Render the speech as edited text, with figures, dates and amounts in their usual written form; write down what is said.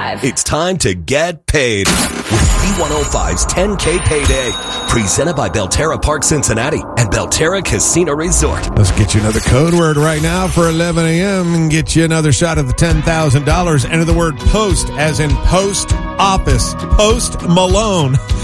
B105. It's time to get paid with B105's 10K Payday. Presented by Belterra Park Cincinnati and Belterra Casino Resort. Let's get you another code word right now for 11 a.m. and get you another shot at the $10,000. Enter the word post as in post office. Post Malone.